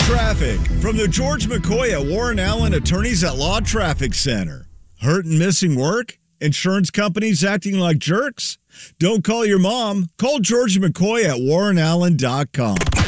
Traffic from the George McCoy at Warren Allen Attorneys at Law Traffic Center. Hurt and missing work? Insurance companies acting like jerks? Don't call your mom. Call George McCoy at warrenallen.com.